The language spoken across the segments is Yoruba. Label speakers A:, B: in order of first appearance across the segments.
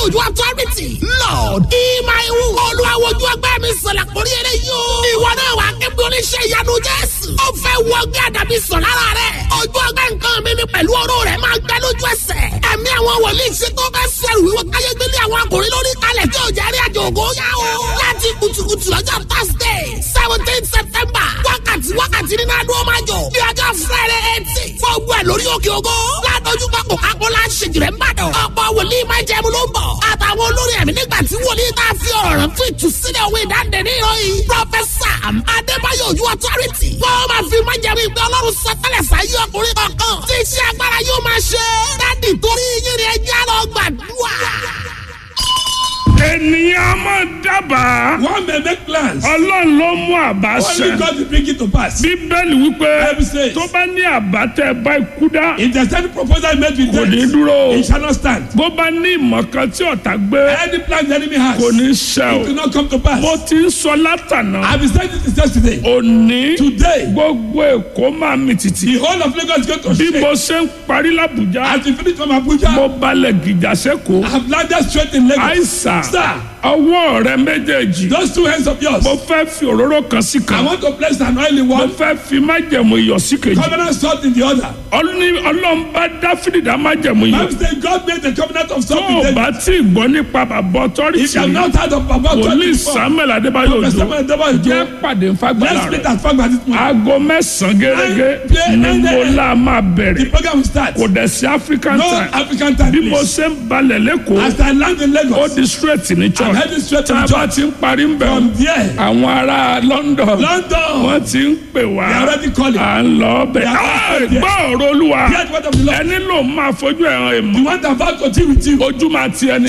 A: Òjó authority. Lord, ìmọ̀-ìwù. Olúwawojú ọgbẹ́ mi sọ̀rọ̀ kórí eré yóò. Ìwọ náà wà kébí oníṣẹ́ ìyanu Jésù. Ó fẹ́ wọ ọgbẹ́ àdàbí sọ̀ lára rẹ̀. Ojú ọgbẹ́ nǹkan mi ni pẹ̀lú oró rẹ̀ máa gbẹ lójú ẹsẹ̀. Ẹ̀mí àwọn wòlíì ṣe tó fẹ́ sẹ́rù wíwọ́ káyé gbélé àwọn akùnrin lórí kalẹ̀ tí ò jẹ́ rí àjò ògo yá o. Láti kùtùkùtù lọ́jọ́ Thursday 17 September. Wákàtí nínú adó máa jọ. Bí ọjọ́ Friday 18. Fọ́ọ̀gbù ẹ̀ lórí òkè ògo. Ládójú pápọ̀ kápọ́lá ṣèjìrẹ́ ń bàdàn. Ọ̀pọ̀ wòlíì máa jẹun ló ń bọ̀. Àtàwọn olórí ẹ̀mí nígbà tí wòlíì tá a fi ọ̀rọ̀ rẹ̀ fún ìtúsílẹ̀ òwe ìdáǹdè ní ìròyìn. Prọfẹ̀sà Adébáyọ̀ Òjó authority. Wọ́n máa fi máa jẹun ìgbẹ́ Ọlọ́run sọtẹ́lẹ̀ sáyé ọkùnrin kọ̀ọ̀kan. Tí iṣẹ́ agbára yóò máa ṣe. Dádì torí yín ni ẹjẹ́ lọ gbàdúrà.
B: Ènìyàn máa dábàá.
C: One may make plans.
B: Ọlọ́run ló mú àbá ṣẹ.
C: Only God will bring it to pass.
B: Bíbélì wípé
C: Bible says,
B: tó bá ní àbá tẹ bá ikú dá.
C: if there's any proposal made with
B: Kò ní
C: death,
B: dúró.
C: it shall not stand.
B: Bó bá ní ìmọ̀ kan tí ọ̀tá gbé.
C: Any plan the enemy has,
B: Kò ní ṣẹ
C: it will
B: o.
C: not come to pass.
B: Mo ti ń sọ látànà.
C: I've been saying this yesterday.
B: Òní
C: Today,
B: gbogbo Èkó máa mì tìtì.
C: the whole of Lagos is going to
B: Bí mo
C: shake.
B: ṣe ń parí l'Àbújá.
C: As we finish from Abuja,
B: Mo balẹ̀ gìjà sẹ́kọ̀ọ́.
C: I've landed straight in Lagos.
B: Àìsàn
C: Sir,
B: ọwọ́ rẹ méjèèjì.
C: those two hands of yours,
B: Mo fẹ́ fi òróró kan sí
C: I
B: kan.
C: want to place an oil in
B: Mo
C: one,
B: fẹ́ fi májẹ̀mú iyọ̀ sí kejì.
C: covenant salt in the other.
B: Ọlọ́run bá Dáfídì dá májẹ̀mú iyọ̀.
C: Bible says God made the covenant of
B: Tó
C: salt
B: o
C: with
B: bá
C: David.
B: tí ì gbọ́ nípa bàbá
C: If
B: ọtọ́rìtì
C: you have not heard of Baba
B: wòlíì
C: before,
B: Samuel Adébáyọ̀
C: Prophet
B: Òjó
C: Samuel Adébáyọ̀ Òjó,
B: jẹ́ pàdé nfagbára
C: let's meet
B: rẹ̀.
C: at Fagba this morning.
B: Aago 9 gẹ́gẹ́ ni mo la máa
C: The
B: bẹ̀rẹ̀.
C: program will start.
B: Kò dẹ̀ sí African
C: No
B: time.
C: African time,
B: Bí mo
C: please.
B: ṣe ń balẹ̀ lẹ́kọ̀ọ́,
C: As I land in
B: ó
C: Lagos,
B: di straight ní
C: I'm
B: church.
C: heading straight to
B: Tá a
C: the
B: bá
C: church.
B: ti ń parí ń bẹ̀
C: From there,
B: àwọn ará London
C: London,
B: wọ́n ti ń pè wá.
C: they are already calling.
B: À ń lọ bẹ̀.
C: They are already there.
B: Gbọ́ ọ̀rọ̀ Olúwa.
C: Hear the word of the Lord.
B: Ẹni ló máa fojú ẹ̀ràn
C: The
B: èèmọ̀.
C: one that vows to deal with you.
B: Ojú máa ti ẹni.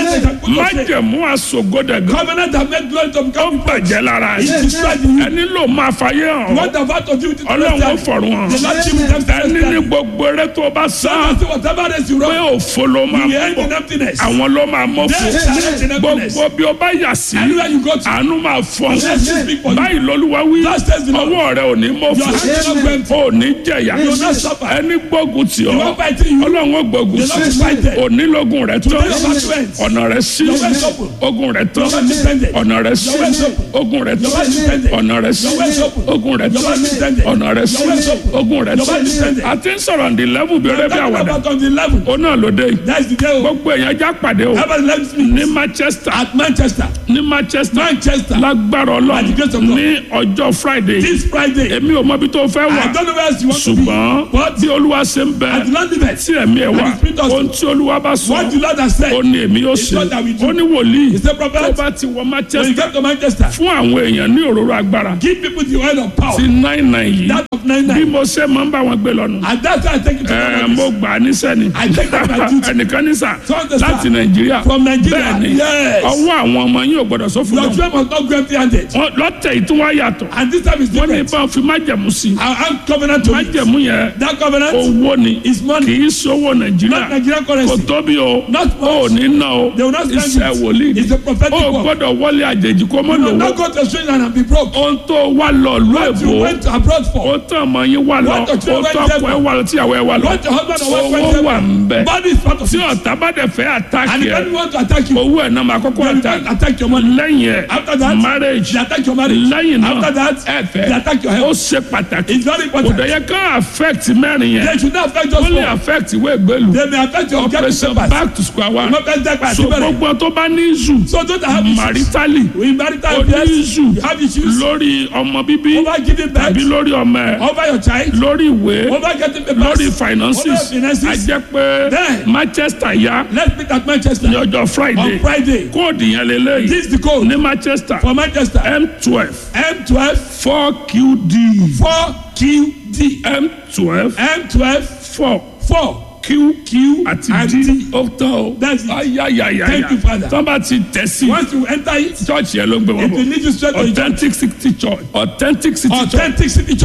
B: Májẹ̀mú àsògodẹ̀gàn.
C: Covenant that made glory to
B: Ó
C: become
B: bàjẹ́ lára
C: It
B: yìí.
C: destroyed you.
B: Ẹni ló máa fàyè
C: The
B: hàn.
C: one that vows to deal with you.
B: Ọlọ́run ó fọ̀run hàn.
C: The Lord give me them
B: Ẹni ní gbogbo eré tó bá sá.
C: So whatever race you
B: Pé
C: run,
B: òfo ló máa
C: you end in
B: bọ̀.
C: emptiness.
B: Àwọn ló máa mọ́fò.
C: Yes, yes, in emptiness.
B: Gbogbo bí o bá yà sí.
C: Anywhere you go to,
B: Àánú máa fọ̀.
C: let me speak for you.
B: Báyìí lọ́lúwa wí.
C: Thus says the Lord.
B: Ọwọ́ rẹ ò ní mọ́fò.
C: Your hands will not go empty.
B: O ò ní jẹ̀yà.
C: You will not suffer.
B: Ẹni gbógun tì
C: The
B: ọ́.
C: one fighting you,
B: Ọlọ́run ó gbógun
C: The Lord
B: sí.
C: will fight them.
B: Onílógún rẹ̀ tán.
C: Today your battle ends.
B: Ọ̀nà rẹ̀ sí.
C: Your way is open.
B: Ogun rẹ̀ tán.
C: Your way is ended.
B: Ọ̀nà rẹ̀ sí.
C: Your way is open.
B: Ogun rẹ̀
C: Your way is
B: tán.
C: ended.
B: Ọ̀nà rẹ̀ sí.
C: Your way is open.
B: Ogun rẹ̀
C: Your way is
B: tán.
C: ended.
B: Ọ̀nà rẹ̀ sí.
C: Your way is open.
B: Ogun rẹ̀
C: Your way is
B: tán.
C: ended.
B: A ti ń sọ̀rọ̀ ní level bí ọ̀rẹ́ bí
C: talking
B: àwàdà.
C: about on the 11th.
B: Ó náà ló dé yìí.
C: That's the day.
B: Gbogbo èèyàn já pàdé o.
C: Everybody let me
B: Ní Manchester.
C: at Manchester.
B: Ní Manchester.
C: Manchester.
B: Lágbára
C: By the grace of
B: Ọlọ́run.
C: God.
B: Ní ọjọ́ Friday.
C: This Friday.
B: Èmi ò mọ ibi tó fẹ́
C: I
B: wà.
C: don't know where else you want to be.
B: Ṣùgbọ́n
C: But
B: bí Olúwa ṣe ń bẹ.
C: at the London event,
B: Tí ẹ̀mí ẹ̀ wà.
C: And the Spirit also.
B: Ohun tí Olúwa bá sọ.
C: what the Lord has said,
B: Ó ní èmi yóò
C: It's
B: ṣe.
C: what that we do.
B: Ó ní wòlíì.
C: He said,
B: Tó
C: Prophet,
B: bá ti wọ
C: when you
B: Manchester.
C: get to Manchester,
B: Fún àwọn èèyàn ní òróró agbára.
C: give people the oil of power.
B: Ti 99 yìí.
C: That of
B: Bí
C: 99.
B: mo ṣe máa ń bá wọn gbé lọ́nu.
C: And that's why I take it to the
B: Mo gbà á níṣẹ́ ni.
C: I take that by duty.
B: Ẹnìkan ní sà.
C: So understand.
B: Láti Nàìjíríà.
C: From Nigeria.
B: Bẹ́ẹ̀ni.
C: Yes.
B: Ọwọ́ àwọn ọmọ yín ò gbọ́dọ̀ sọ fún
C: Your
B: wọn.
C: children must not go empty-handed.
B: Lọ́tẹ̀ yìí tún wá yàtọ̀.
C: And this time is
B: Wọ́n ní
C: different.
B: bá fi májẹ̀mú sí.
C: Our hand covenant to it.
B: Májẹ̀mú yẹn
C: That covenant
B: owó ni.
C: is money.
B: Kì í sówó
C: Not
B: Nàìjíríà.
C: Nigerian
B: Kò
C: currency.
B: tóbi o.
C: Not
B: O ò
C: much.
B: ní ná o.
C: They will not spend
B: Iṣẹ́
C: it.
B: wòlíì ni.
C: It's a prophetic
B: O
C: work.
B: gbọ́dọ̀ wọlé àjèjì kó mọ́
C: You will
B: lówó.
C: not go to a stranger and be broke.
B: Ohun tó wá lọ lú
C: What you
B: èbó.
C: went abroad for.
B: Ó tán ọmọ yín wá lọ.
C: What your
B: Ó
C: children
B: tán
C: went
B: ọkọ ẹ wá lọ. Tíyàwó ẹ wá lọ.
C: What your husband or wife
B: Owó
C: went
B: wà ń bẹ̀.
C: Body is part of
B: Tí
C: it.
B: ọ̀tá bá dẹ̀ fẹ́
C: And
B: àtàkì
C: if
B: ẹ̀.
C: anyone want to attack you,
B: Owó ẹ̀ náà máa kọ́kọ́
C: they will
B: àtàkì.
C: attack your money.
B: Lẹ́yìn ẹ̀.
C: After that,
B: Marriage.
C: they attack your marriage.
B: Lẹ́yìn náà.
C: After that,
B: Ẹ
C: they
B: fẹ́.
C: attack your
B: Ó
C: health.
B: ṣe pàtàkì.
C: It's very
B: Kò
C: important.
B: dẹ̀ yẹ ká affect mẹ́rin yẹn.
C: They should not affect just
B: Ó lè
C: one.
B: affect ìwé ìgbélú.
C: They may affect your getting
B: Operation
C: papers.
B: back to square one.
C: Not affect that
B: So
C: part.
B: gbogbo tó bá ní issue.
C: So don't have issues.
B: Maritally.
C: We marital
B: Ó ní
C: affairs,
B: issue.
C: you have issues
B: Lórí ọmọ bíbí.
C: over giving
B: Tàbí
C: birth,
B: lórí ọmọ ẹ̀.
C: over your child,
B: Lórí ìwé.
C: over getting
B: Lórí
C: papers, over
B: finances.
C: finances.
B: A jẹ́ pé
C: Then-
B: Manchester yá
C: Let's meet at Manchester
B: ní ọjọ́ Friday.
C: on Friday.
B: Kóòdù yẹn lélẹ́yìí.
C: This is the code
B: Ní Manchester.
C: for Manchester.
B: M12.
C: M12
B: 4QD.
C: 4QD.
B: M12.
C: M12
B: 4.
C: 4.
B: Q àti
C: and
B: D.
C: D.
B: Ó tán o.
C: That's it.
B: Ayayayaya.
C: Thank you, Father.
B: Tọ́ bá ti tẹ̀ sí.
C: Once you enter it,
B: Church yẹn ló ń gbé wọn
C: it
B: bọ̀.
C: will lead you straight to the church.
B: Authentic City Church. Authentic City Church.
C: Authentic City Church.